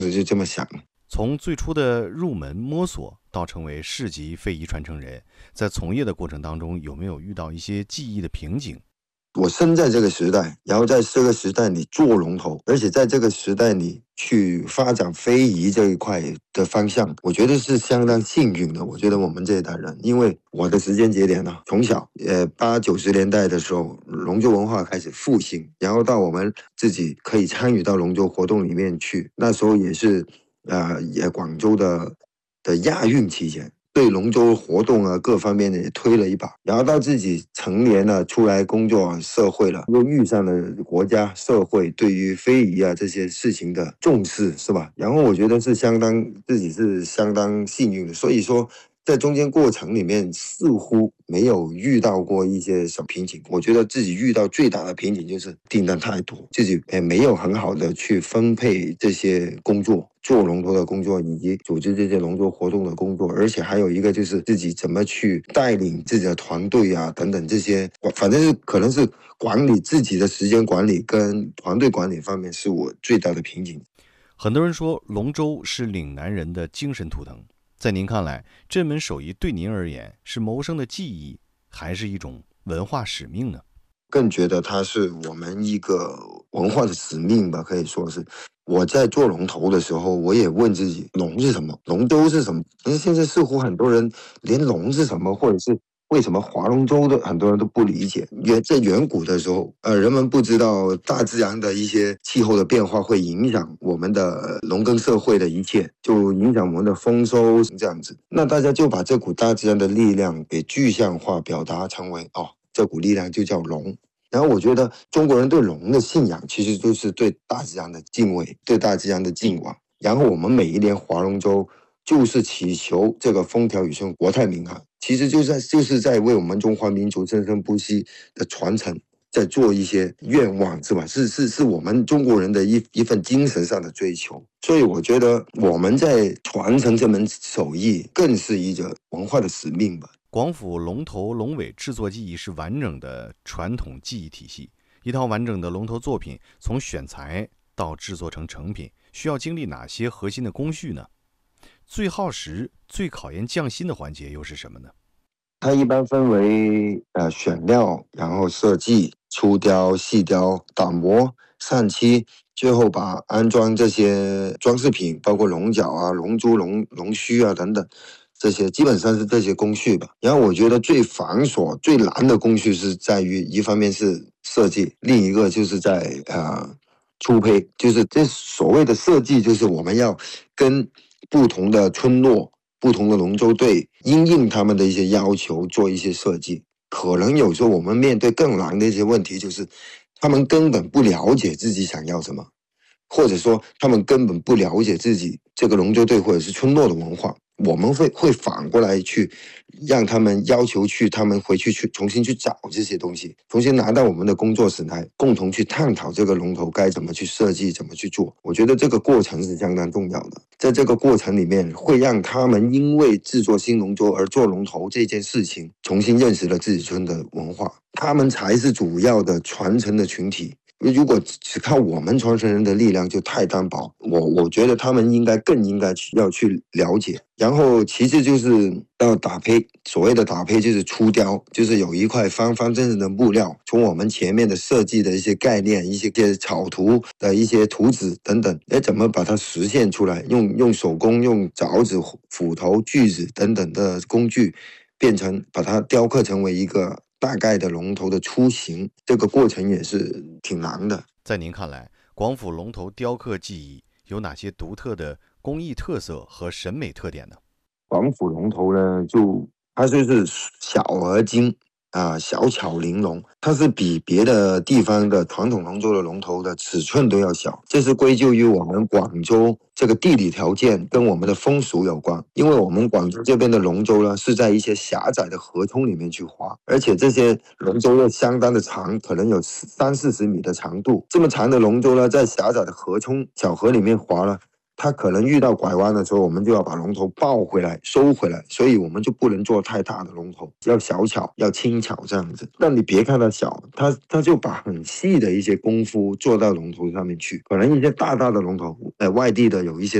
我就这么想。 从最初的入门摸索到成为市级非遗传承人，在从业的过程当中，有没有遇到一些技艺的瓶颈？ 我生在这个时代，然后在这个时代里做龙头，而且在这个时代里去发展非遗这一块的方向，我觉得是相当幸运的。我觉得我们这一代人，因为我的时间节点呢，从小80、90年代的时候，龙舟文化开始复兴，然后到我们自己可以参与到龙舟活动里面去，那时候也是也广州的亚运期间。对龙舟活动啊各方面的也推了一把，然后到自己成年了出来工作社会了，又遇上了国家社会对于非遗啊这些事情的重视，是吧？然后我觉得自己是相当幸运的，所以说在中间过程里面似乎没有遇到过一些什么瓶颈。我觉得自己遇到最大的瓶颈就是订单太多，自己也没有很好的去分配这些工作，做龙舟的工作以及组织这些龙舟活动的工作，而且还有一个就是自己怎么去带领自己的团队啊等等这些，反正是可能是管理自己的时间管理跟团队管理方面是我最大的瓶颈。 很多人说龙舟是岭南人的精神图腾，在您看来，这门手艺对您而言是谋生的技艺，还是一种文化使命呢？ 更觉得它是我们一个文化的使命吧，可以说是。我在做龙头的时候，我也问自己，龙是什么？龙舟是什么？但是现在似乎很多人连龙是什么，或者是为什么划龙舟的很多人都不理解。在远古的时候，人们不知道大自然的一些气候的变化会影响我们的农耕社会的一切，就影响我们的丰收这样子。那大家就把这股大自然的力量给具象化，表达成为这股力量就叫龙。然后我觉得中国人对龙的信仰，其实就是对大自然的敬畏，对大自然的敬仰。然后我们每一年划龙舟，就是祈求这个风调雨顺、国泰民安。其实就是在为我们中华民族生生不息的传承，在做一些愿望，是吧？是我们中国人的一份精神上的追求。所以我觉得我们在传承这门手艺，更是一个文化的使命吧。 广府龙头龙尾制作技艺是完整的传统技艺体系，一套完整的龙头作品从选材到制作成成品，需要经历哪些核心的工序呢？最耗时、最考验匠心的环节又是什么呢？ 它一般分为选料，然后设计、粗雕、细雕、打磨、上漆，最后把安装这些装饰品，包括龙角啊、龙珠、龙须啊等等，这些基本上是这些工序吧。然后我觉得最繁琐、最难的工序是在于，一方面是设计，另一个就是在粗胚，就是这所谓的设计，就是我们要跟不同的村落、不同的龙舟队因应他们的一些要求做一些设计。可能有时候我们面对更难的一些问题，就是他们根本不了解自己想要什么，或者说他们根本不了解自己这个龙舟队或者是村落的文化。我们会反过来去让他们要求他们回去重新去找这些东西，重新拿到我们的工作室来共同去探讨这个龙头该怎么去设计，怎么去做。我觉得这个过程是相当重要的，在这个过程里面会让他们因为制作新龙舟而做龙头这件事情重新认识了自己村的文化，他们才是主要的传承的群体。如果只靠我们传承人的力量就太单薄，我觉得他们更应该要去了解。然后其次就是要打胚，所谓的打胚就是出雕，就是有一块方方正正的木料，从我们前面的设计的一些概念、一些草图的一些图纸等等，怎么把它实现出来？用手工、用凿子、斧头、锯子等等的工具，把它雕刻成为一个大概的龙头的雏形，这个过程也是挺难的。 在您看来，广府龙头雕刻技艺有哪些独特的工艺特色和审美特点呢？ 广府龙头呢，它就是小而精小巧玲珑，它是比别的地方的传统龙舟的龙头的尺寸都要小，这是归咎于我们广州这个地理条件跟我们的风俗有关。因为我们广州这边的龙舟呢，是在一些狭窄的河冲里面去划，而且这些龙舟又相当的长，可能有30-40米的长度。这么长的龙舟呢，在狭窄的小河里面划了， 它可能遇到拐弯的时候，我们就要把龙头抱回来、收回来，所以我们就不能做太大的龙头，要小巧、要轻巧这样子。但你别看它小，它就把很细的一些功夫做到龙头上面去。可能一些大的龙头，外地的有一些